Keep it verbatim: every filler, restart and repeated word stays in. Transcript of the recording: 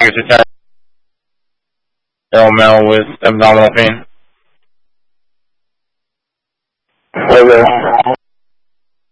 get your test. Daryl Mel with abdominal pain. Okay.